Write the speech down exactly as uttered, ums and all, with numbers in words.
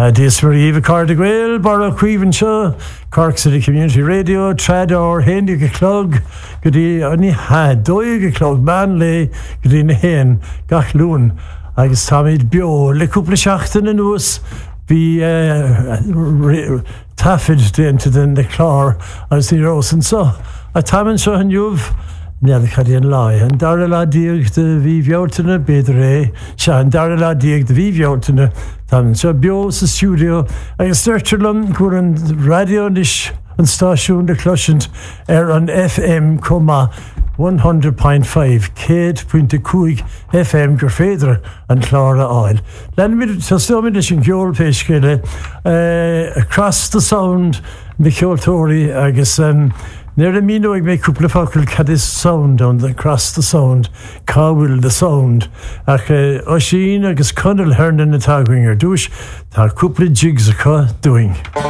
This for Eva Cardiguel, Borough Cuevan Show, Cork City Community Radio, Trador, Hendy Clog, Goody Only Had, Doig Clog, Manley, Goody Nahen, Gachloon, I guess Tommy Bio, Le Couple Shachten and Us, be taffed into the Clar, as the Rose and so. A Taman Show and you've. Nearly Cadian Lie, and Darla Diag the Viviotana Bedre, Shan Darla Diag the Viviotana, Tan so Bios the studio, I search them, Guran Radio Nish and Station the Clushant, air on F M, comma one hundred point five, Kate Puente Cuig, F M, Gerfedra, and Clara Oil. Let me just tell me this in Gyol Peshkele, across the sound, the Kyotori, I guess, um, near the Mino, I make a couple of focal cadis sound down the, across the sound, Cowell the sound. Ach, Oshin, I guess, Connell Hearn and the Tagwinger, douche, a couple of jigs are doing.